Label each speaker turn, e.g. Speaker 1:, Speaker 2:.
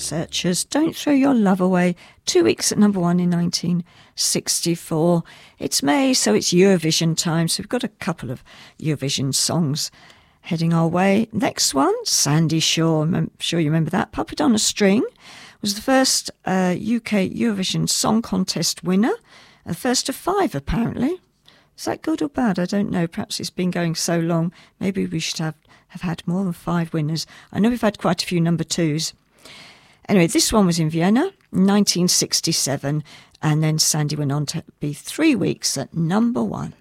Speaker 1: Searchers, Don't Throw Your Love Away, 2 weeks at number 1 in 1964. It's May, so it's Eurovision time, so we've got a couple of Eurovision songs heading our way. Next one, Sandy Shaw. I'm sure you remember that. Puppet on a String was the first UK Eurovision Song Contest winner, the first of 5 apparently. Is that good or bad? I don't know. Perhaps it's been going so long. Maybe we should have had more than 5 winners. I know we've had quite a few number 2s. Anyway, this one was in Vienna, 1967, and then Sandy went on to be 3 weeks at number 1.